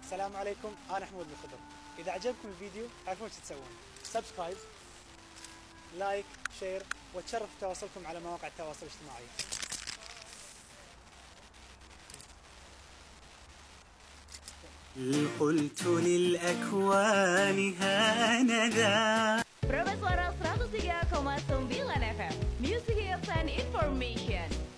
السلام عليكم، أنا حمود الخضر. إذا عجبكم الفيديو تعرفون وش تسوون؟ سبسكرايب، لايك، شير، وتشرف تواصلكم على مواقع التواصل الاجتماعي. قلت للأكوان هانذا. Profesora 103,9